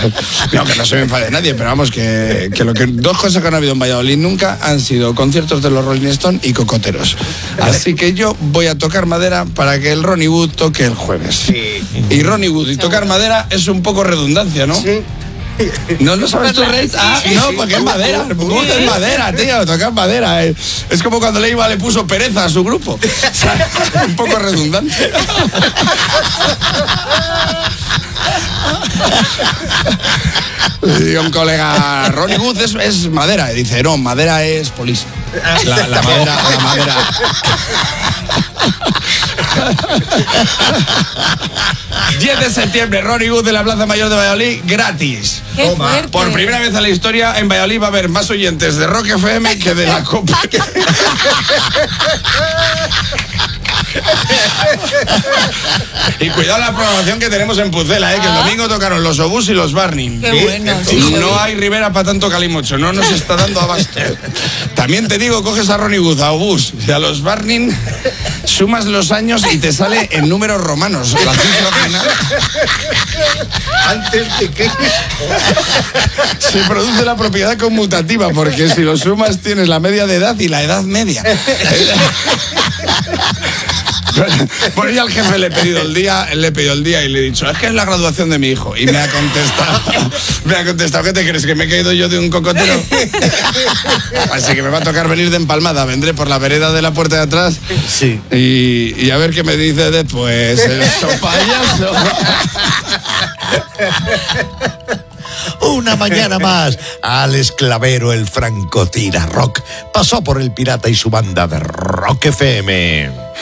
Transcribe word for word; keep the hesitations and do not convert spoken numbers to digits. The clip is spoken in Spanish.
No, que no se me enfade nadie, pero vamos, que, que, lo que dos cosas que no ha habido en Valladolid nunca han sido conciertos de los Rolling Stones y cocoteros. Así que yo voy a tocar madera para que el Ronnie Wood toque el jueves. Sí. Y Ronnie Wood y tocar madera es un poco redundancia, ¿no? Sí. ¿No lo sabes tú, Rey? Ah, no, porque es madera. Wood es madera, tío, tocar madera. Es, es como cuando Leiva le puso pereza a su grupo. O sea, un poco redundante. Digo, un colega, Ronnie Wood es, es madera. Y dice, no, madera es polis. La, la madera, la madera. diez de septiembre, Ronnie Wood de la Plaza Mayor de Valladolid, gratis. ¡Qué fuerte! Por primera vez en la historia, en Valladolid va a haber más oyentes de Rock F M que de la Copa. Y cuidado la programación que tenemos en Pucela, ¿eh? Que el domingo tocaron los Obús y los Barney. ¡Qué bueno! Y sí, no hay Rivera para tanto calimocho, no nos está dando abasto. También te digo, coges a Ronnie Wood, a Obús y a los Barney, sumas los años y te sale en números romanos la cifra final. Antes de que se produce la propiedad conmutativa, porque si lo sumas tienes la media de edad y la edad media. Bueno, yo al jefe le he pedido el día, le he pedido el día y le he dicho, es que es la graduación de mi hijo. Y me ha contestado, me ha contestado, ¿qué te crees? ¿Que me he caído yo de un cocotero? Así que me va a tocar venir de empalmada, vendré por la vereda de la puerta de atrás. Sí. Y, y a ver qué me dice después. Eso, payaso. Una mañana más, Alex Clavero, el francotira rock, pasó por El Pirata y su banda de Rock F M.